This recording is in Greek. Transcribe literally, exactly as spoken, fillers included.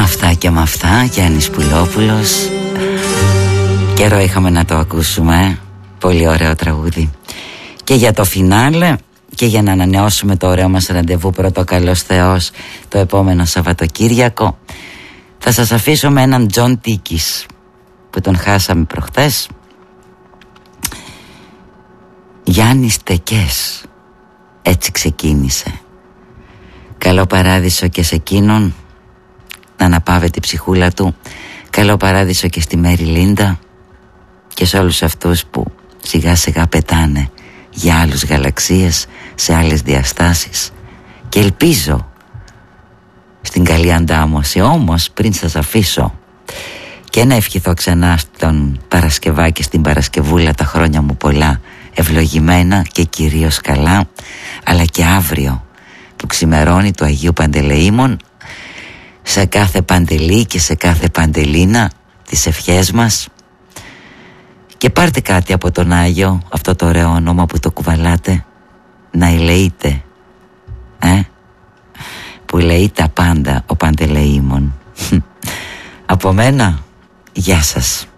Αυτά και με αυτά, Γιάννης Πουλόπουλος. Καιρό είχαμε να το ακούσουμε, ε? Πολύ ωραίο τραγούδι. Και για το φινάλε και για να ανανεώσουμε το ωραίο μας ραντεβού, πρώτο καλός Θεός, το επόμενο Σαββατοκύριακο, θα σας αφήσω με έναν Τζον Τίκης που τον χάσαμε προχτές. Γιάννης Τεκές, έτσι ξεκίνησε. Καλό παράδεισο και σε εκείνον να αναπαύεται η ψυχούλα του. Καλό παράδεισο και στη Μέρη Λίντα και σε όλους αυτούς που σιγά σιγά πετάνε για άλλους γαλαξίες, σε άλλες διαστάσεις. Και ελπίζω στην καλή αντάμωση. Όμως πριν σας αφήσω και να ευχηθώ ξανά στον Παρασκευά και στην Παρασκευούλα τα χρόνια μου πολλά, ευλογημένα και κυρίως καλά, αλλά και αύριο που ξημερώνει του Αγίου Παντελεήμων, σε κάθε Παντελή και σε κάθε Παντελίνα τις ευχές μας. Και πάρτε κάτι από τον Άγιο, αυτό το ωραίο όνομα που το κουβαλάτε, να ελεείτε, ε? που λέει τα πάντα ο Παντελεήμων. Από μένα, γεια σας.